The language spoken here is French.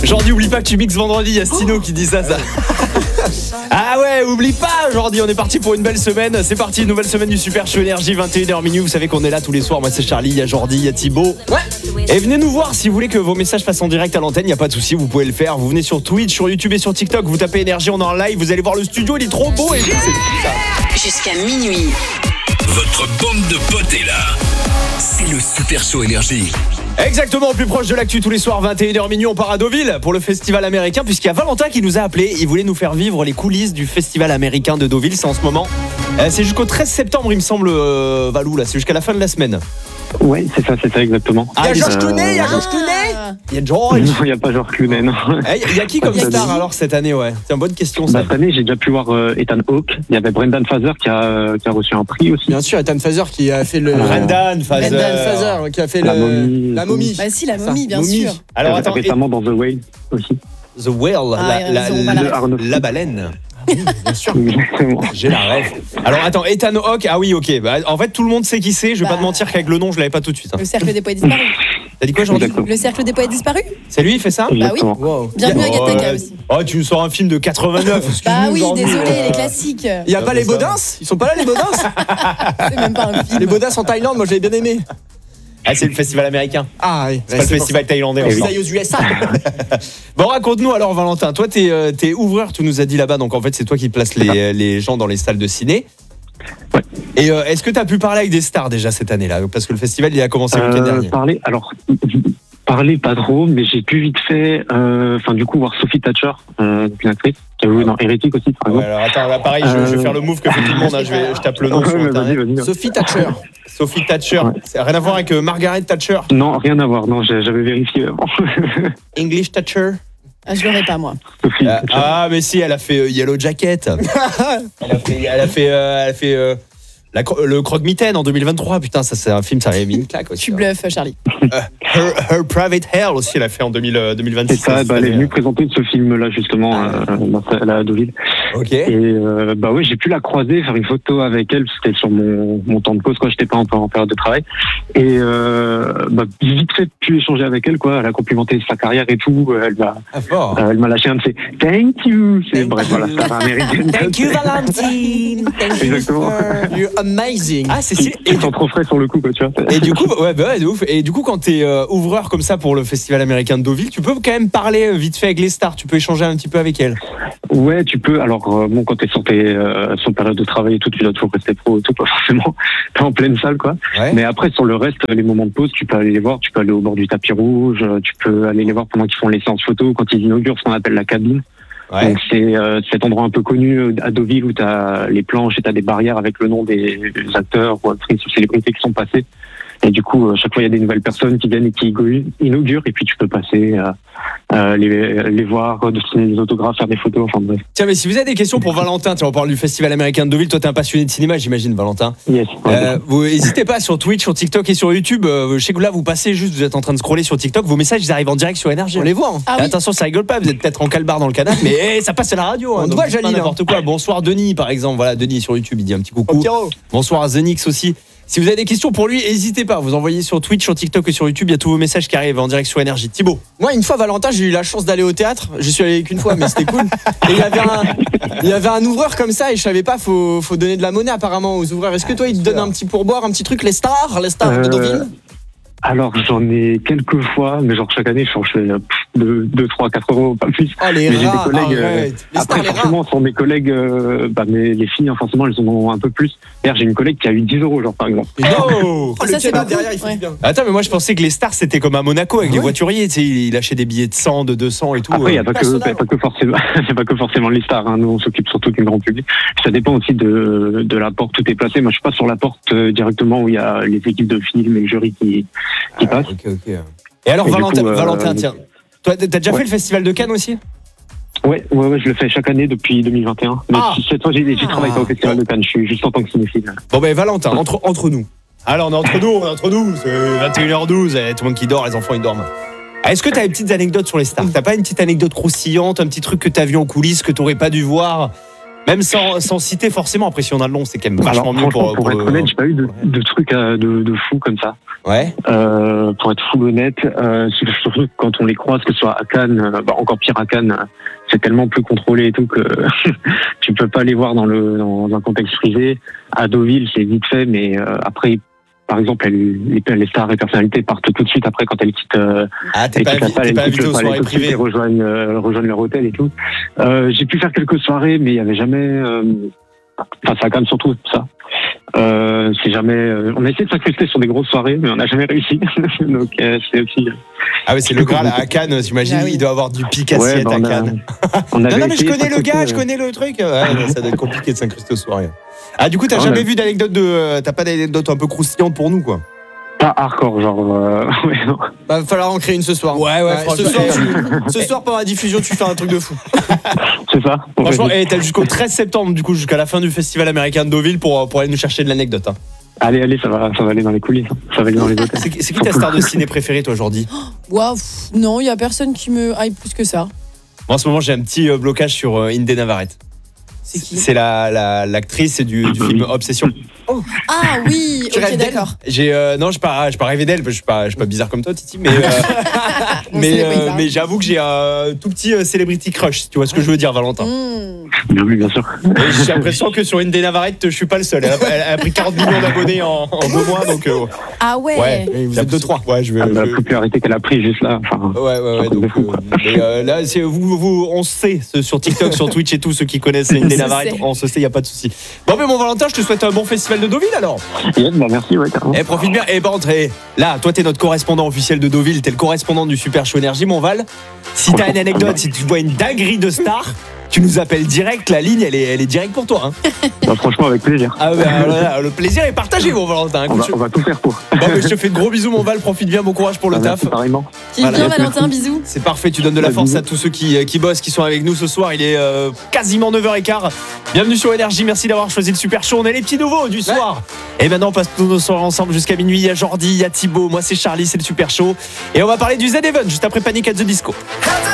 Jordi, oublie pas que tu mixes vendredi, il y a Stino qui dit ça. Ah ouais, oublie pas, Jordi, on est parti pour une belle semaine. C'est parti, une nouvelle semaine du Super Show Énergie, 21h minuit. Vous savez qu'on est là tous les soirs. Moi c'est Charlie, il y a Jordi, il y a Thibaut. Ouais. Et venez nous voir si vous voulez que vos messages passent en direct à l'antenne, il n'y a pas de souci, vous pouvez le faire. Vous venez sur Twitch, sur YouTube et sur TikTok, vous tapez Énergie, on est en live, vous allez voir le studio, il est trop beau et tout, c'est fou, ça. Jusqu'à minuit. Votre bande de potes est là. C'est le Super Show Énergie. Exactement, plus proche de l'actu tous les soirs, 21h minuit, on part à Deauville pour le festival américain, puisqu'il y a Valentin qui nous a appelé. Il voulait nous faire vivre les coulisses du festival américain de Deauville, c'est en ce moment. C'est jusqu'au 13 septembre, il me semble, Valou, là, c'est jusqu'à la fin de la semaine. Ouais, c'est ça exactement. Ah, il y a Georges Clooney, il y a Georges Clooney. Il y a George. Non, il n'y a pas Georges Clooney, non. Il y a qui comme star alors cette année, ouais? C'est une bonne question ça. Cette année, j'ai déjà pu voir Ethan Hawke. Il y avait Brendan Fraser qui a reçu un prix aussi. Bien sûr, Ethan Fraser qui a fait le. Brendan Fraser qui a fait la momie. Bah si, la momie, bien Momie. sûr. Alors attends, récemment dans The Whale aussi. The Whale, la baleine. Oui, bien sûr. J'ai la rêve. Alors attends, Ethan Hawke, ah oui, ok. Bah, en fait, tout le monde sait qui c'est. Je vais pas te mentir qu'avec le nom, je l'avais pas tout de suite. Le cercle des poètes disparus. T'as dit quoi, Jordi? Le cercle des poètes disparus. C'est lui, il fait ça? Bah oui. Wow. Bienvenue à Gattaca aussi. Oh, tu nous sors un film de 89. Bah oui, Jordi. désolé, les classiques. Il y a pas les Baudins? Ils sont pas là les Baudins? C'est même pas un film. Les Baudins en Thaïlande, moi j'avais bien aimé. Ah, c'est le festival américain. Ah oui. C'est pas le festival thaïlandais. On aux USA. Bon, raconte-nous alors, Valentin. Toi, t'es ouvreur, tu nous as dit là-bas. Donc en fait, c'est toi qui places les gens dans les salles de ciné. Ouais. Et est-ce que tu as pu parler avec des stars déjà cette année-là? Parce que le festival, il a commencé le week-end dernier. Parler pas trop, mais j'ai pu vite fait, du coup, voir Sophie Thatcher, une actrice qui a joué dans Hérétique aussi, par exemple. Ouais, alors attends, là pareil, je vais faire le move que fait tout le monde. Hein. Je tape le nom sur internet. Vas-y. Sophie Thatcher. Sophie Thatcher. Ouais. Ça n'a rien à voir avec Margaret Thatcher. Non, rien à voir. Non, j'avais vérifié avant. English Thatcher. Ah, je l'aurais pas, moi. Sophie Thatcher. Ah, mais si, elle a fait Yellow Jacket. elle a fait le Croque-Mitaine en 2023. Putain, ça c'est un film, ça avait mis une claque aussi. Tu bluffes, Charlie. Her Private Hell aussi, elle a fait en 2026. C'est ça, elle est venue présenter ce film-là justement à Deauville. Ok. Et j'ai pu la croiser, faire une photo avec elle. C'était sur mon temps de pause, quoi. J'étais pas encore en période de travail. Et vite fait, pu échanger avec elle, quoi. Elle a complimenté sa carrière et tout. Elle m'a lâché un de ses thank you. Bref, voilà, star américaine. Thank you, Valentine. Exactement. You're amazing. Ah, c'est Ils sont trop frais sur le coup, quoi, tu vois. Et du coup, de ouf. Et du coup, quand t'es ouvreur comme ça pour le festival américain de Deauville, tu peux quand même parler vite fait avec les stars. Tu peux échanger un petit peu avec elles. Ouais, tu peux. Alors quand t'es sur période de travail et tout, tu dois toujours rester pro et tout, pas forcément. T'es en pleine salle, quoi. Ouais. Mais après, sur le reste, les moments de pause, tu peux aller les voir. Tu peux aller au bord du tapis rouge. Tu peux aller les voir pendant qu'ils font les séances photos, quand ils inaugurent ce qu'on appelle la cabine. Ouais. Donc c'est cet endroit un peu connu à Deauville où t'as les planches et t'as des barrières avec le nom des acteurs ou actrices ou célébrités qui sont passés. Et du coup, chaque fois, il y a des nouvelles personnes qui viennent et qui inaugurent. Et puis, tu peux passer, les voir, dessiner des autographes, faire des photos. Enfin, bref. Tiens, mais si vous avez des questions pour Valentin, on parle du Festival américain de Deauville. Toi, t'es un passionné de cinéma, j'imagine, Valentin. Yes. Vous n'hésitez pas sur Twitch, sur TikTok et sur YouTube. Je sais que là, vous passez juste, vous êtes en train de scroller sur TikTok. Vos messages, ils arrivent en direct sur Énergie. On les voit. Hein. Ah, oui. Attention, ça rigole pas. Vous êtes peut-être en calbar dans le canapé, mais ça passe à la radio. On doit Janine. N'importe quoi. Bonsoir, Denis, par exemple. Voilà, Denis sur YouTube, il dit un petit coucou. Bonsoir à Zenix aussi. Si vous avez des questions pour lui, n'hésitez pas. Vous envoyez sur Twitch, sur TikTok et sur YouTube. Il y a tous vos messages qui arrivent en direct sur Énergie. Thibaut. Moi, une fois, Valentin, j'ai eu la chance d'aller au théâtre. Je suis allé qu'une fois, mais c'était cool. Et il y avait un ouvreur comme ça et je savais pas, faut donner de la monnaie apparemment aux ouvreurs. Est-ce que toi, ils te donnent un petit pourboire, un petit truc, les stars de Deauville? Alors, j'en ai quelques fois, mais genre chaque année, je fais 2, 3, 4 euros, pas plus. Oh, les mais j'ai rats, des collègues. Après, forcément, sont mes collègues, mais les filles, forcément, elles en ont un peu plus. D'ailleurs, j'ai une collègue qui a eu 10 euros, genre, par exemple. Oh, ça, c'est pas derrière, il fait bien. Attends, mais moi, je pensais que les stars, c'était comme à Monaco avec les voituriers. Tu sais, il achetait des billets de 100, de 200 et tout. Après, il n'y a pas que forcément les stars. Hein. Nous, on s'occupe surtout du grand public. Ça dépend aussi de la porte où tu es placé. Moi, je suis pas sur la porte directement où il y a les équipes de films et le jury qui passent. Ok. Et alors, Valentin, tiens, toi, t'as déjà fait le festival de Cannes aussi? Ouais, je le fais chaque année depuis 2021. Mais cette fois, j'ai travaillé pas au festival de Cannes. Je suis juste en tant que cinéphile. Bon, Valentin, entre nous. Alors, on est entre nous. C'est 21h12. Tout le monde qui dort, les enfants, ils dorment. Est-ce que t'as des petites anecdotes sur les stars? T'as pas une petite anecdote croustillante, un petit truc que t'as vu en coulisses, que t'aurais pas dû voir? Même sans citer forcément, après si on a le nom, c'est quand même vachement mieux pour être honnête, j'ai pas eu de trucs de fou comme ça. Ouais. Pour être full honnête, surtout quand on les croise, que ce soit à Cannes, encore pire à Cannes, c'est tellement plus contrôlé et tout que tu peux pas les voir dans un contexte privé. À Deauville, c'est vite fait, mais après, par exemple, les stars et personnalités partent tout de suite après quand elles quittent. T'es pas invité aux soirées privées. Elles rejoignent leur hôtel et tout. J'ai pu faire quelques soirées, mais il y avait jamais. Enfin, c'est à Cannes surtout ça. C'est jamais. On a essayé de s'incruster sur des grosses soirées, mais on n'a jamais réussi. Donc c'est aussi. Ah oui, c'est le Graal à Cannes. J'imagine, il doit avoir du pic assiette à Cannes. Non, mais je connais le gars, je connais le truc. Ouais, ça doit être compliqué de s'incruster aux soirées. Ah, du coup, t'as jamais vu d'anecdote t'as pas d'anecdote un peu croustillante pour nous, quoi? Pas hardcore, genre. Ouais, non. Va falloir en créer une ce soir. Ouais, ce soir, pendant la diffusion, tu fais un truc de fou. C'est ça. Franchement, t'as jusqu'au 13 septembre, du coup, jusqu'à la fin du festival américain de Deauville pour aller nous chercher de l'anecdote. Hein. Allez, ça va aller dans les coulisses. Ça va aller dans les hôtels. C'est qui ta star de ciné préférée, toi, Jordi? Non, il y a personne qui me hype plus que ça. Moi, en ce moment, j'ai un petit blocage sur Inde Navarrete. C'est qui? C'est l'actrice du film Obsession. Oh. Ah oui, ok, d'accord. Non, je pas rêvé d'elle, je suis pas bizarre comme toi, Titi, mais mais j'avoue que j'ai un tout petit celebrity crush, tu vois ce que je veux dire, Valentin. Oui, bien sûr. Et j'ai l'impression que sur Inde Navarrete, je suis pas le seul. Elle a pris 40 millions d'abonnés en 2 mois, donc. Ah ouais. Ouais, vous êtes 2-3. Ouais, la popularité qu'elle a pris juste là. Ouais. Donc, là, on sait sur TikTok, sur Twitch et tout, ceux qui connaissent Inde Navarrete, on se sait, y a pas de souci. Bon, mais mon Valentin, je te souhaite un bon festival de Deauville alors. Merci, ouais, carrément. Profite bien. Là, toi, t'es notre correspondant officiel de Deauville, t'es le correspondant du Super Show Énergie, mon Val. Si t'as une anecdote, si tu vois une dinguerie de star, tu nous appelles direct, la ligne elle est directe pour toi. Hein. Franchement, avec plaisir. Le plaisir est partagé, mon Valentin. On va tout faire pour. Bon, mais je te fais de gros bisous, mon Val, profite bien, bon courage pour le taf. Pareillement. Bien, Valentin, bisous. C'est parfait, tu donnes de la force à tous ceux qui bossent, qui sont avec nous ce soir. Il est quasiment 9h15. Bienvenue sur Énergie, merci d'avoir choisi le Super Show. On est les petits nouveaux du soir. Et maintenant, on passe tous nos soirs ensemble jusqu'à minuit. Il y a Jordi, il y a Thibaut, moi c'est Charlie, c'est le Super Show. Et on va parler du Z-Event juste après Panic at the Disco.